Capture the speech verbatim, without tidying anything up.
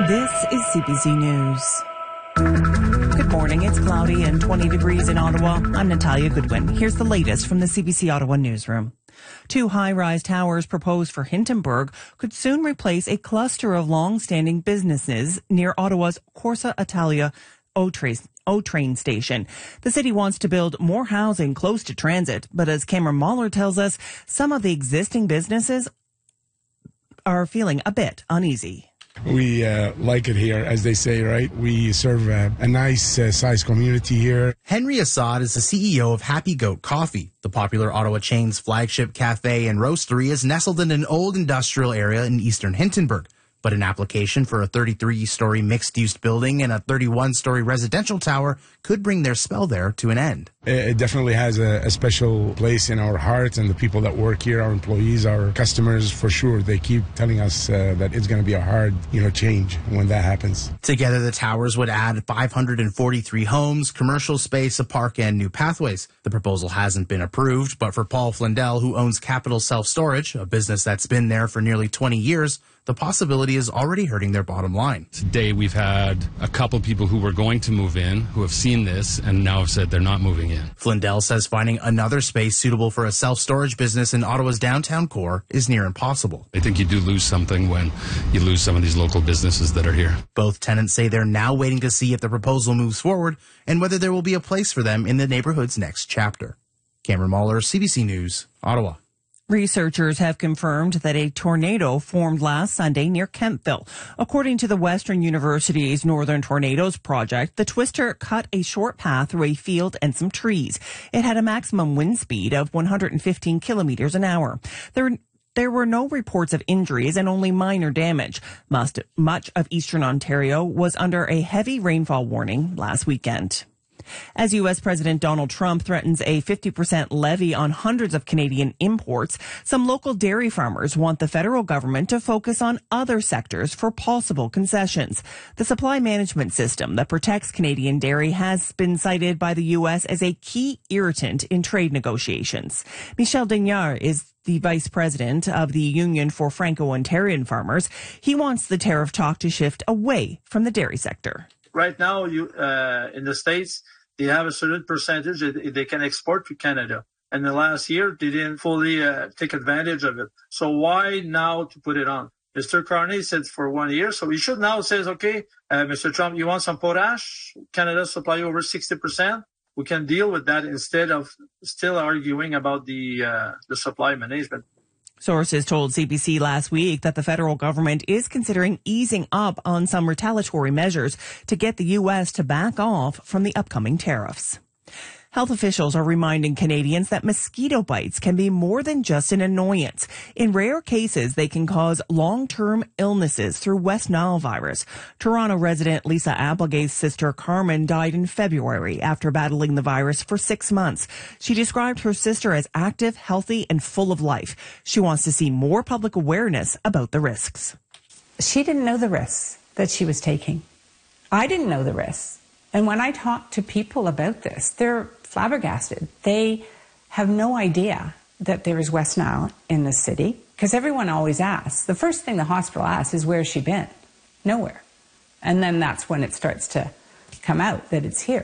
This is C B C News. Good morning. It's cloudy and twenty degrees in Ottawa. I'm Natalia Goodwin. Here's the latest from the C B C Ottawa newsroom. Two high-rise towers proposed for Hintonburg could soon replace a cluster of long-standing businesses near Ottawa's Corsa Italia O-Train station. The city wants to build more housing close to transit, but as Cameron Mahler tells us, some of the existing businesses are feeling a bit uneasy. We uh, like it here, as they say, right? We serve a, a nice uh, sized community here. Henry Assad is the C E O of Happy Goat Coffee. The popular Ottawa chain's flagship cafe and roastery is nestled in an old industrial area in eastern Hintonburg. But an application for a thirty-three story mixed-use building and a thirty-one story residential tower could bring their spell there to an end. It definitely has a, a special place in our hearts, and the people that work here, our employees, our customers, for sure, they keep telling us uh, that it's going to be a hard, you know, change when that happens. Together, the towers would add five hundred forty-three homes, commercial space, a park, and new pathways. The proposal hasn't been approved, but for Paul Flindell, who owns Capital Self Storage, a business that's been there for nearly twenty years, the possibility is already hurting their bottom line. Today, we've had a couple people who were going to move in who have seen this and now have said they're not moving in. Flindell says finding another space suitable for a self-storage business in Ottawa's downtown core is near impossible. I think you do lose something when you lose some of these local businesses that are here. Both tenants say they're now waiting to see if the proposal moves forward and whether there will be a place for them in the neighborhood's next chapter. Cameron Mahler, C B C News, Ottawa. Researchers have confirmed that a tornado formed last Sunday near Kemptville. According to the Western University's Northern Tornadoes Project, the twister cut a short path through a field and some trees. It had a maximum wind speed of one hundred fifteen kilometers an hour. There There were no reports of injuries and only minor damage. Must, much of eastern Ontario was under a heavy rainfall warning last weekend. As U S. President Donald Trump threatens a fifty percent levy on hundreds of Canadian imports, some local dairy farmers want the federal government to focus on other sectors for possible concessions. The supply management system that protects Canadian dairy has been cited by the U S as a key irritant in trade negotiations. Michel Dignard is the vice president of the Union for Franco-Ontarian Farmers. He wants the tariff talk to shift away from the dairy sector. Right now, you uh, in the States, they have a certain percentage that they can export to Canada. And the last year, they didn't fully uh, take advantage of it. So why now to put it on? Mister Carney said for one year. So he should now says, okay, uh, Mister Trump, you want some potash? Canada supply over sixty percent. We can deal with that instead of still arguing about the uh, the supply management. Sources told C B C last week that the federal government is considering easing up on some retaliatory measures to get the U S to back off from the upcoming tariffs. Health officials are reminding Canadians that mosquito bites can be more than just an annoyance. In rare cases, they can cause long-term illnesses through West Nile virus. Toronto resident Lisa Applegate's sister Carmen died in February after battling the virus for six months. She described her sister as active, healthy, and full of life. She wants to see more public awareness about the risks. She didn't know the risks that she was taking. I didn't know the risks. And when I talk to people about this, they're flabbergasted. They have no idea that there is West Nile in the city, because everyone always asks. The first thing the hospital asks is, where's she been? Nowhere. And then that's when it starts to come out that it's here.